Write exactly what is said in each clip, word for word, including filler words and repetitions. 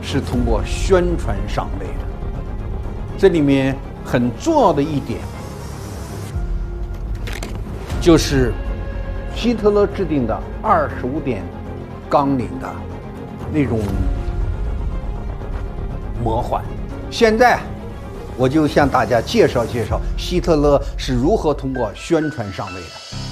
是通过宣传上位的。这里面很重要的一点，就是希特勒制定的二十五点纲领的那种魔幻。现在我就向大家介绍介绍希特勒是如何通过宣传上位的。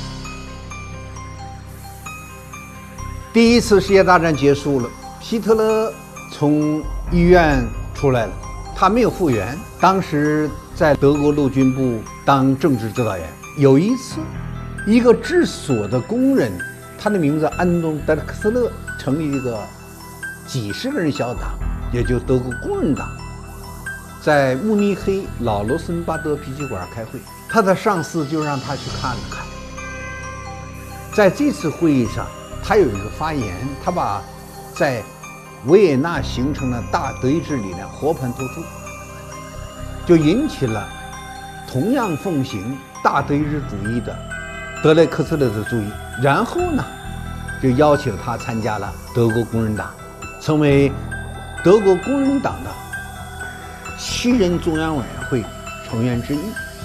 第一次世界大战结束了，希特勒从医院出来了，他没有复原。当时在德国陆军部当政治指导员，有一次，一个制锁的工人，他的名字安东·德克斯勒，成立一个几十个人小党，也就德国工人党，在慕尼黑老罗森巴德啤酒馆开会，他的上司就让他去看了看。在这次会议上，他有一个发言，他把在维也纳形成的大德意志理念和盘托出，就引起了同样奉行大德意志主义的德雷克斯勒的注意。然后呢，就邀请他参加了德国工人党，成为德国工人党的七人中央委员会成员之一。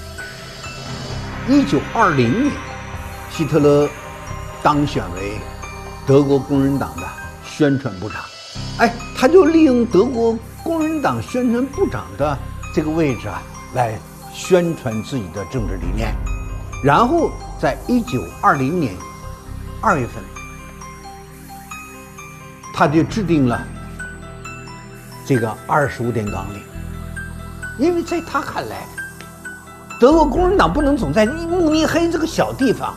一九二零年，希特勒当选为德国工人党的宣传部长。哎，他就利用德国工人党宣传部长的这个位置啊，来宣传自己的政治理念。然后在一九二零年二月份，他就制定了这个二十五点纲领。因为在他看来，德国工人党不能总在慕尼黑这个小地方，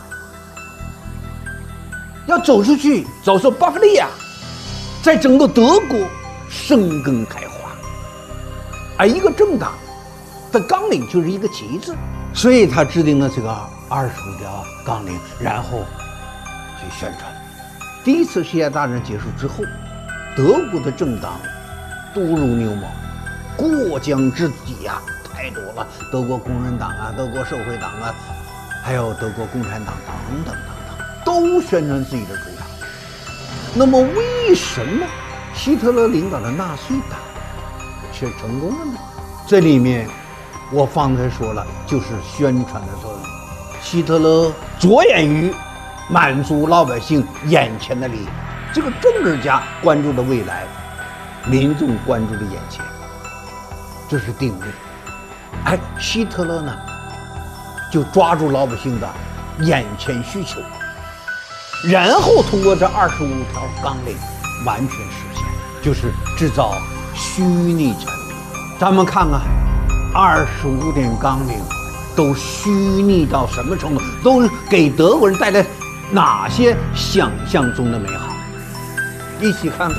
要走出去，走出巴伐利亚，在整个德国生根开花。而一个政党的纲领就是一个旗帜，所以他制定了这个二十五条纲领，然后去宣传。第一次世界大战结束之后，德国的政党多如牛毛，过江之鲫啊，太多了。德国工人党啊，德国社会党啊，还有德国共产党等等等等，都宣传自己的主张。那么为什么希特勒领导的纳粹党却成功了呢？这里面我方才说了，就是宣传的作用。希特勒着眼于满足老百姓眼前的利益，这个政治家关注的未来，民众关注的眼前，这是定律。哎，希特勒呢，就抓住老百姓的眼前需求，然后通过这二十五条纲领完全实现，就是制造虚拟产品。咱们看看二十五点纲领都虚拟到什么程度，都给德国人带来哪些想象中的美好？一起看看。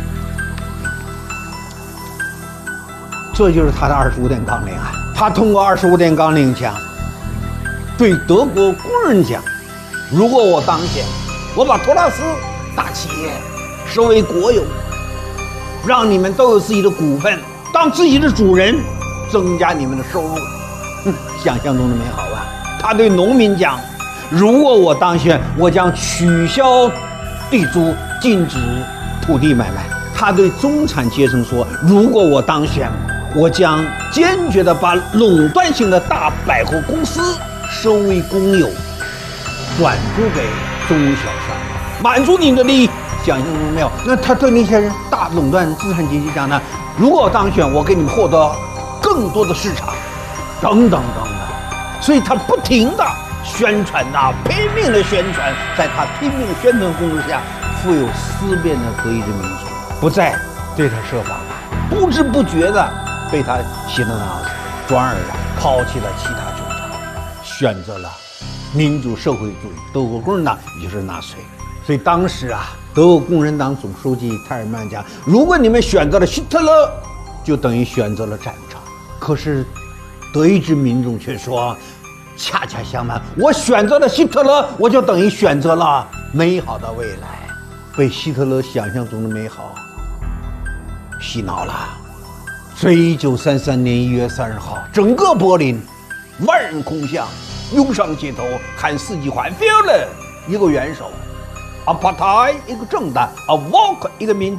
这就是他的二十五点纲领啊！他通过二十五点纲领讲，对德国工人讲，如果我当选，我把托拉斯大企业收为国有，让你们都有自己的股份，当自己的主人，增加你们的收入。哼，想象中的美好吧？他对农民讲，如果我当选，我将取消地租，禁止土地买卖。他对中产阶层说，如果我当选，我将坚决地把垄断性的大百货公司收为公有，转租给中小商业，满足你的利益。想象中没有？那他对那些人大垄断资产阶级讲呢，如果我当选，我给你们获得更多的市场，等等等等。所以他不停地宣传呐，拼命的宣传，在他拼命宣传攻势下，富有思辨的德意志民族不再对他设防了，不知不觉的被他洗脑脑子，转而啊抛弃了其他主张，选择了民主社会主义德国共产党，也就是纳粹。所以当时啊，德国共产党总书记泰尔曼讲，如果你们选择了希特勒，就等于选择了战场。可是德意志民众却说，恰恰相反，我选择了希特勒，我就等于选择了美好的未来。被希特勒想象中的美好洗脑了。所以一九三三年一月三十号，整个柏林万人空巷，涌上街头喊四季欢 ，Führer 一个元首，Apartheid 一个政党，A Volk 一个民。